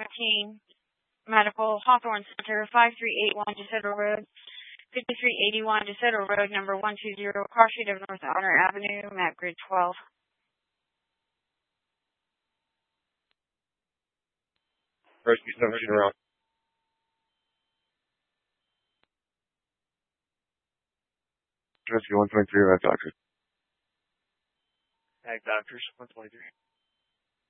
17 Medical, Hawthorne Center, 5381 DeSoto Road, 5381 DeSoto Road, number 120, Car Street of North Honor Avenue, map grid 12. Rescue 17 around. Rescue 123 around doctor. Ag Doctors, 123.